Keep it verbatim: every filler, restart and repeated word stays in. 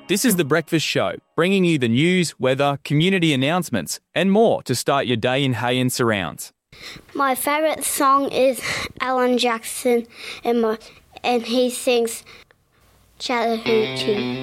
This is The Breakfast Show, bringing you the news, weather, community announcements and more to start your day in Hay and surrounds. My favourite song is Alan Jackson, and, my, and he sings Chattahoochee.